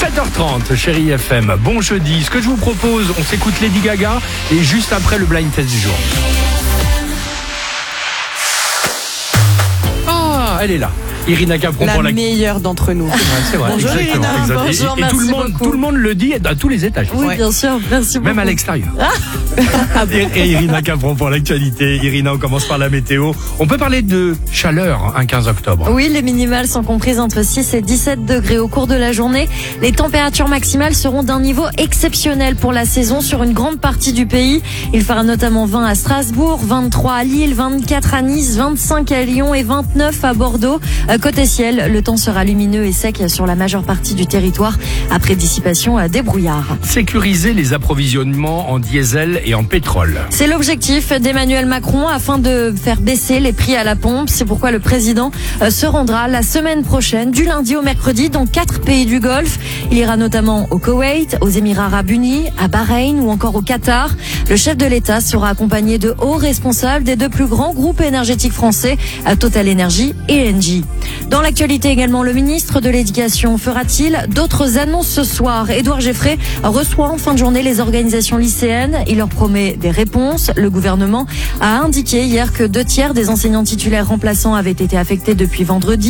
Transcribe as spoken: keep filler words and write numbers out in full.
sept heures trente, chérie F M. Bon jeudi. Ce que je vous propose, on s'écoute Lady Gaga et juste après le blind test du jour. Ah, elle est là. Irina Capron La pour la meilleure d'entre nous. Ouais, c'est vrai. Bonjour, exactement, Irina. exactement. Bonjour, et, et merci tout le monde, beaucoup. tout le monde le dit à tous les étages. Oui, Ouais. bien sûr. Merci beaucoup. Même à l'extérieur. Ah bon. Et, et Irina Capron pour l'actualité. Irina, on commence par la météo. On peut parler de chaleur un quinze octobre. Oui, les minimales sont comprises entre six et dix-sept degrés au cours de la journée. Les températures maximales seront d'un niveau exceptionnel pour la saison sur une grande partie du pays. Il fera notamment vingt à Strasbourg, vingt-trois à Lille, vingt-quatre à Nice, vingt-cinq à Lyon et vingt-neuf à Bordeaux. Euh, Côté ciel, le temps sera lumineux et sec sur la majeure partie du territoire après dissipation euh, des brouillards. Sécuriser les approvisionnements en diesel et en pétrole. C'est l'objectif d'Emmanuel Macron afin de faire baisser les prix à la pompe. C'est pourquoi le président euh, se rendra la semaine prochaine, du lundi au mercredi, dans quatre pays du Golfe. Il ira notamment au Koweït, aux Émirats Arabes Unis, à Bahreïn ou encore au Qatar. Le chef de l'État sera accompagné de hauts responsables des deux plus grands groupes énergétiques français, à Total Energy et Engie. Dans l'actualité également, le ministre de l'Éducation fera-t-il d'autres annonces ce soir? Édouard Geffray reçoit en fin de journée les organisations lycéennes. Il leur promet des réponses. Le gouvernement a indiqué hier que deux tiers des enseignants titulaires remplaçants avaient été affectés depuis vendredi.